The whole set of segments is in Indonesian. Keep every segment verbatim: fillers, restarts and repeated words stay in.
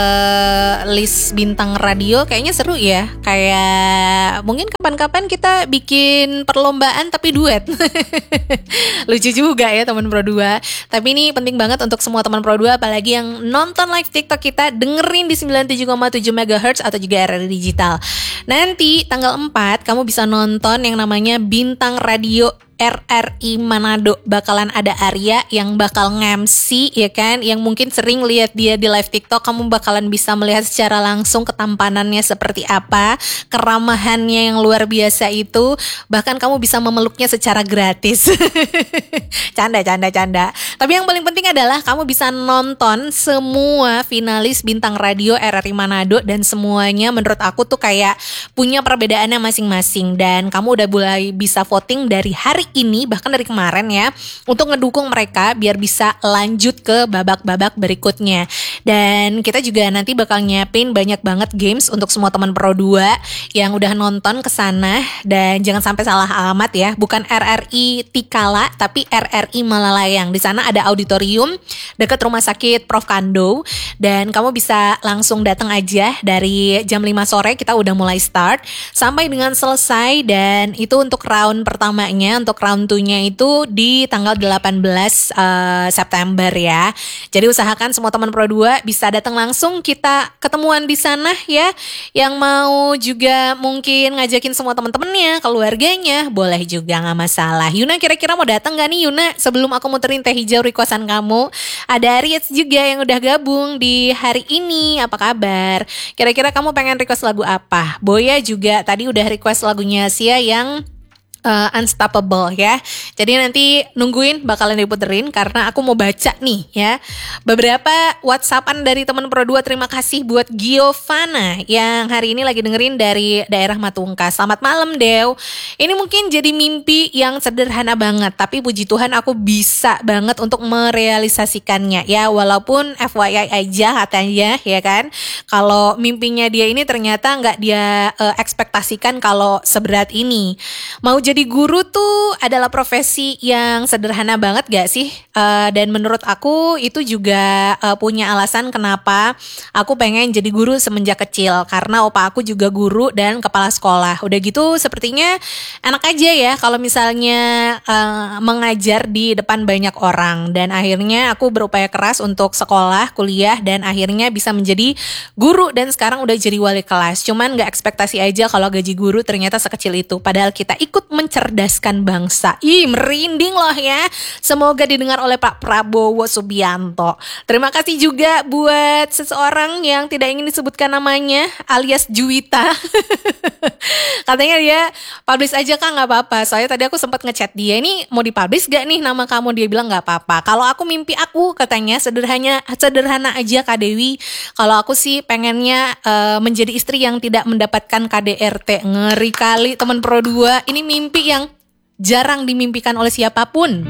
uh, list bintang radio kayaknya seru ya. Kayak mungkin kapan-kapan kita bikin perlombaan tapi duet. Lucu juga ya teman Pro dua. Tapi ini penting banget untuk semua teman Pro dua, apalagi yang nonton live TikTok kita, dengerin di sembilan puluh tujuh koma tujuh megahertz atau juga R R I Digital. Nanti tanggal empat kamu bisa nonton yang namanya Bintang Radio R R I Manado. Bakalan ada Arya yang bakal nge-M C ya kan, yang mungkin sering lihat dia di live TikTok. Kamu bakalan bisa melihat secara langsung ketampanannya seperti apa, keramahannya yang luar biasa itu. Bahkan kamu bisa memeluknya secara gratis. Canda, canda, canda. Tapi yang paling penting adalah kamu bisa nonton semua finalis Bintang Radio R R I Manado, dan semuanya menurut aku tuh kayak punya perbedaannya masing-masing. Dan kamu udah mulai bisa voting dari hari ini, bahkan dari kemarin ya, untuk ngedukung mereka biar bisa lanjut ke babak-babak berikutnya. Dan kita juga nanti bakal nyiapin banyak banget games untuk semua teman Pro dua yang udah nonton ke sana. Dan jangan sampai salah alamat ya, bukan R R I Tikala tapi R R I Malalayang. Di sana ada auditorium dekat rumah sakit Prof Kando, dan kamu bisa langsung datang aja dari jam lima sore. Kita udah mulai start sampai dengan selesai, dan itu untuk round pertamanya. Untuk round two-nya itu di tanggal delapan belas uh, September ya. Jadi usahakan semua teman Pro dua bisa datang langsung, kita ketemuan di sana ya. Yang mau juga mungkin ngajakin semua teman-temannya, keluarganya, boleh juga, nggak masalah. Yuna kira-kira mau datang gak nih Yuna? Sebelum aku muterin teh hijau requestan kamu, ada Riyad juga yang udah gabung di hari ini. Apa kabar? Kira-kira kamu pengen request lagu apa? Boya juga tadi udah request lagunya Sia yang Uh, Unstoppable ya. Jadi nanti nungguin bakalan diputerin karena aku mau baca nih ya beberapa WhatsAppan dari teman Pro dua. Terima kasih buat Giovanna yang hari ini lagi dengerin dari daerah Matungka. Selamat malam Dew. Ini mungkin jadi mimpi yang sederhana banget, tapi puji Tuhan aku bisa banget untuk merealisasikannya ya. Walaupun F Y I aja katanya ya kan, kalau mimpinya dia ini ternyata nggak dia uh, ekspektasikan kalau seberat ini. Mau jadi guru tuh adalah profesi yang sederhana banget gak sih? Uh, dan menurut aku itu juga uh, punya alasan kenapa aku pengen jadi guru semenjak kecil. Karena opa aku juga guru dan kepala sekolah. Udah gitu sepertinya enak aja ya kalau misalnya uh, mengajar di depan banyak orang. Dan akhirnya aku berupaya keras untuk sekolah, kuliah, dan akhirnya bisa menjadi guru. Dan sekarang udah jadi wali kelas. Cuman gak ekspektasi aja kalau gaji guru ternyata sekecil itu. Padahal kita ikut mencerdaskan bangsa. Ih, merinding loh ya. Semoga didengar oleh Pak Prabowo Subianto. Terima kasih juga buat seseorang yang tidak ingin disebutkan namanya, alias Juwita. Katanya dia publish aja Kak, gak apa-apa. Soalnya tadi aku sempat ngechat dia, ini mau dipublish gak nih nama kamu? Dia bilang gak apa-apa. Kalau aku mimpi aku katanya sederhana sederhana aja Kak Dewi. Kalau aku sih pengennya uh, menjadi istri yang tidak mendapatkan K D R T. Ngeri kali teman Pro dua. Ini mimpi yang jarang dimimpikan oleh siapapun.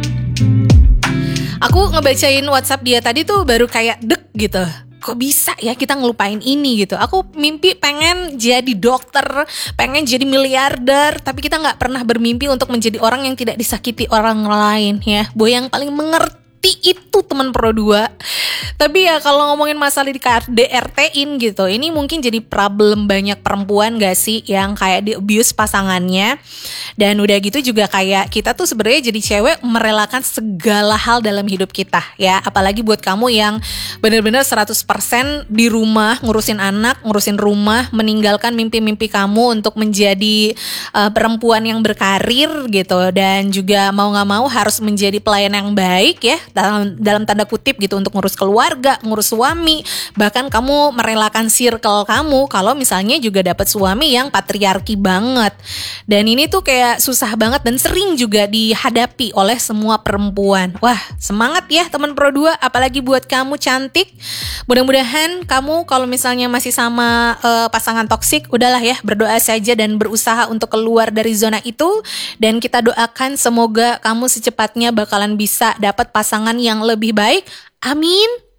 Aku ngebacain WhatsApp dia tadi tuh baru kayak dek gitu. Kok bisa ya kita ngelupain ini gitu. Aku mimpi pengen jadi dokter, pengen jadi miliarder, tapi kita gak pernah bermimpi untuk menjadi orang yang tidak disakiti orang lain ya. Boy yang paling mengerti itu teman Pro dua. Tapi ya kalau ngomongin masalah di K D R T-in gitu, ini mungkin jadi problem banyak perempuan gak sih yang kayak di abuse pasangannya. Dan udah gitu juga kayak kita tuh sebenarnya jadi cewek merelakan segala hal dalam hidup kita ya. Apalagi buat kamu yang benar-benar seratus persen di rumah ngurusin anak, ngurusin rumah, meninggalkan mimpi-mimpi kamu untuk menjadi uh, perempuan yang berkarir gitu. Dan juga mau gak mau harus menjadi pelayan yang baik ya, dalam dalam tanda kutip gitu, untuk ngurus keluarga, ngurus suami. Bahkan kamu merelakan circle kamu kalau misalnya juga dapat suami yang patriarki banget. Dan ini tuh kayak susah banget dan sering juga dihadapi oleh semua perempuan. Wah, semangat ya teman Pro dua, apalagi buat kamu cantik. Mudah-mudahan kamu kalau misalnya masih sama uh, pasangan toksik, udahlah ya, berdoa saja dan berusaha untuk keluar dari zona itu. Dan kita doakan semoga kamu secepatnya bakalan bisa dapat pasangan yang lebih baik. Amin.